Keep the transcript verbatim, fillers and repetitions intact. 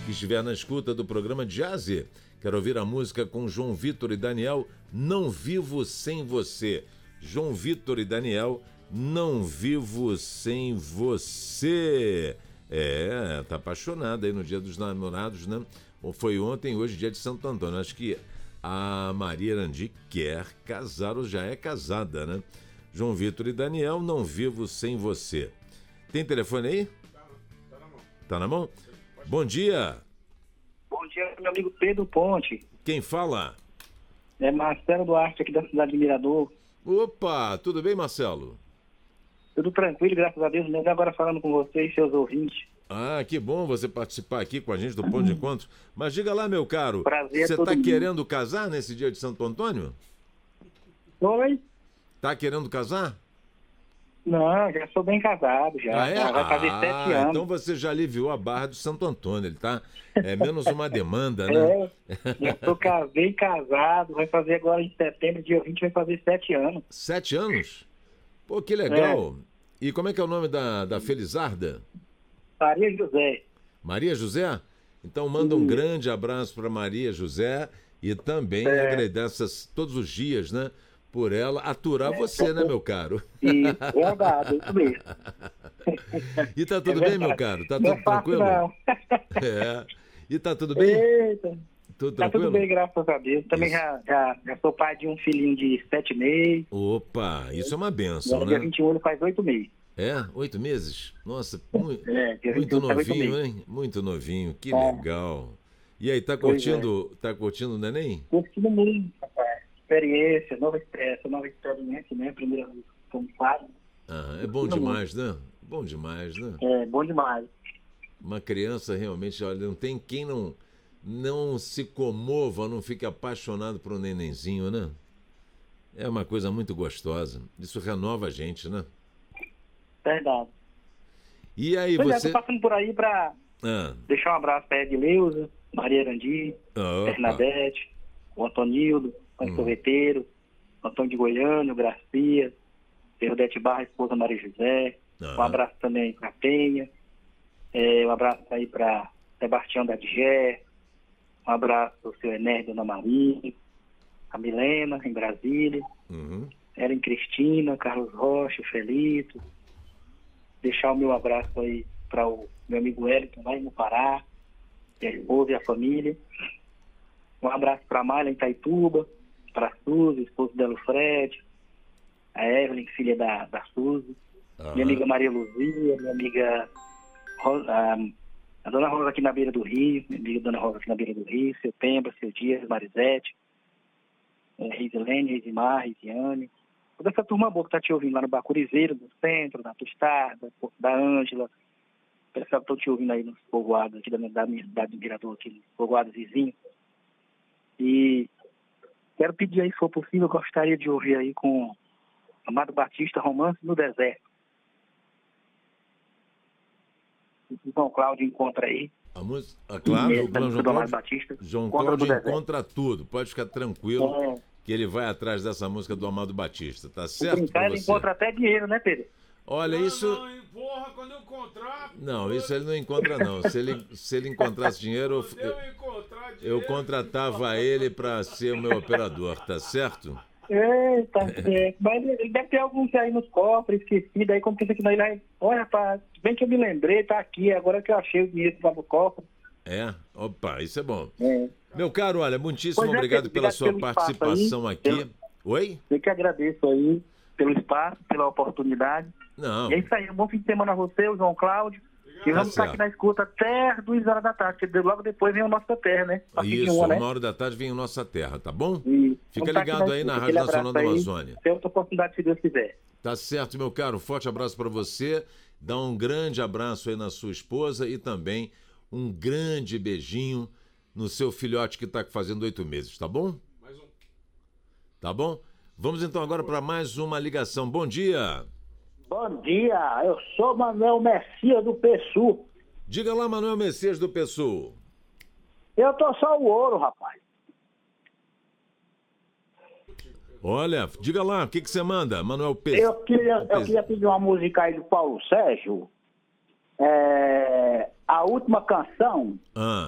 que estiver na escuta do programa Jazzy. Quero ouvir a música com João Vitor e Daniel, Não Vivo Sem Você. João Vitor e Daniel, Não Vivo Sem Você. É, tá apaixonada aí no Dia dos Namorados, né? Ou foi ontem, hoje dia de Santo Antônio. Acho que a Maria Arandi quer casar ou já é casada, né? João Vitor e Daniel, Não Vivo Sem Você. Tem telefone aí? Tá, tá na mão. Tá na mão? Bom dia. Bom dia, meu amigo Pedro Ponte. Quem fala? É Marcelo Duarte, aqui da cidade de Mirador. Opa, tudo bem, Marcelo? Tudo tranquilo, graças a Deus. Mesmo agora falando com você e seus ouvintes. Ah, que bom você participar aqui com a gente do Ponto de Encontro. Mas diga lá, meu caro, Prazer, você todo tá mundo. querendo casar nesse dia de Santo Antônio? Oi? Tá querendo casar? Não, já sou bem casado, já. Ah, é? Já vai fazer Ah, sete anos. então você já aliviou a barra do Santo Antônio, ele tá? É menos uma demanda, né? É, já sou ca- bem casado, vai fazer agora em setembro, dia vinte, vai fazer sete anos. Sete anos? Pô, que legal. E como é que é o nome da, da Felizarda? Maria José. Maria José? Então manda um Sim. grande abraço para Maria José e também É. agradece todos os dias, né? Por ela aturar você, né, meu caro? Isso, verdade, isso mesmo. E tá tudo É bem, meu verdade. caro? Tá Não tudo é fácil, tranquilo? não. É. E tá tudo bem? Eita. Tudo Tá tranquilo? tudo bem, graças a Deus. Também Isso. já, já, já sou pai de um filhinho de sete meses. Opa, isso é uma E benção, dia né? vinte e um ele faz oito meses. É? Oito meses? Nossa, mu- É, dia vinte e muito um faz oito novinho, meses. hein? Muito novinho, que É. legal. E aí, tá Pois curtindo, tá curtindo o neném? Curtindo muito, rapaz. Experiência, nova experiência, nova experiência, né? Primeira vez como pai. Ah, é bom Curtindo demais, né? Bom demais, né? É, bom demais. Uma criança realmente, olha, não tem quem não, não se comova, não fique apaixonado por um nenenzinho, né? É uma coisa muito gostosa. Isso renova a gente, né? Verdade. E aí, Pois é, você... tô passando por aí pra Ah, deixar um abraço pra Edileuza, Maria Arandi, opa. Bernadette, o Antonildo, o Hum. Sorveteiro, o Antônio de Goiânia, o Gracia, Bernadette Barra, a esposa Maria José. Um Ah, abraço também pra Penha. É, um abraço aí pra Sebastião da Digé. Um abraço pro seu Enéas, Dona Maria, a Milena, em Brasília. uhum. Ellen Cristina, Carlos Rocha, Felito. Deixar o meu abraço aí para o meu amigo Wellington, lá no Pará, e a esposa e a família. Um abraço para a Malha, em Itaituba, para a Suzy, esposo dela, o Fred, a Evelyn, filha da, da Suzy, Aham. minha amiga Maria Luzia, minha amiga Rosa, a, a Dona Rosa aqui na beira do Rio, minha amiga Dona Rosa aqui na beira do Rio, seu Pemba, seu Dias, Marisete, é, Reisilene, Reisimar, Reisiane. Toda essa turma boa que tá te ouvindo lá no Bacurizeiro, no centro, na Tostada, Porto da Ângela. O pessoal que estão te ouvindo aí nos povoados aqui da minha, da minha cidade de Mirador, aqui nos povoados vizinhos. E quero pedir aí, se for possível, eu gostaria de ouvir aí com Amado Batista, Romance no Deserto. O João Cláudio encontra aí. A música, ah, claro, E, o da João música do Amado Cláudio, Batista. João Encontra Cláudio do Deserto. encontra tudo. Pode ficar tranquilo É, que ele vai atrás dessa música do Amado Batista, tá se certo brincar, pra ele você? encontra até dinheiro, né, Pedro? Olha, Não, isso... Não, hein, porra, quando eu encontrar. Não, isso ele não encontra, não. Se ele, se ele encontrasse dinheiro, Quando eu, eu encontrar eu dinheiro, contratava ele para ser o meu operador, tá certo? Eita, é, mas ele deve ter alguns aí nos cofres, esquecido, aí como pensa que nós vai. Olha, rapaz, bem que eu me lembrei, tá aqui, agora que eu achei o dinheiro lá no cofre. É? Opa, isso é bom. É. Meu caro, olha, muitíssimo Pois é, obrigado Pedro, pela obrigado sua pelo espaço participação aí. aqui. Eu- Oi? Eu que agradeço aí pelo espaço, pela oportunidade. Não, E é isso aí, um bom fim de semana a você, o João Cláudio. E Tá vamos estar certo. aqui na escuta até as duas horas da tarde, porque logo depois vem a nossa terra, né? A partir de isso, uma, né? uma hora da tarde vem o Nossa Terra, tá bom? E Fica vamos estar aqui ligado aí escuta. na Rádio Aquele Nacional da abraço aí. Amazônia. Tem outra oportunidade, se Deus quiser. Tá certo, meu caro. Forte abraço para você. Dá um grande abraço aí na sua esposa e também um grande beijinho no seu filhote que está fazendo oito meses, tá bom? Mais um. Tá bom? Vamos então agora para mais uma ligação. Bom dia. Bom dia, eu sou Manuel Messias do Pessu. Diga lá, Manuel Messias do Pessoal. Eu tô só o ouro, rapaz. Olha, diga lá, o que que você manda, Manuel Pe... Eu queria, eu Pe- queria pedir uma música aí do Paulo Sérgio. É, a última canção. Ah.